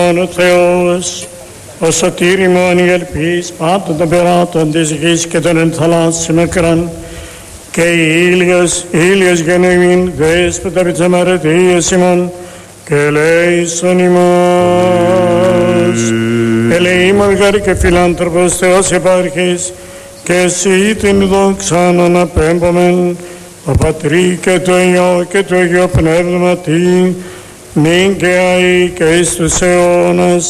ο Θεός, ο σωτήριμον η ελπίς πάντων των περάτων της γης και των ενθαλάσσιων ακρών, και ήλιος γενοημήν δέσποτα επί της αμαρτίας ημών, και ελέησον ημάς. Ελεήμον γάρ και φιλάνθρωπος Θεός υπάρχεις, και εσύ την δόξαν αναπέμπομεν, ο Πατρί και το Υιό και το Αγίο Πνεύματι, νυν και αεί και εις τους αιώνας